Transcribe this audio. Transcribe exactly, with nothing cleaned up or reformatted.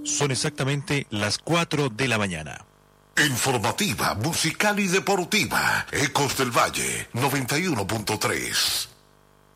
Son exactamente las cuatro de la mañana. Informativa, musical y deportiva. Ecos del Valle, noventa y uno punto tres.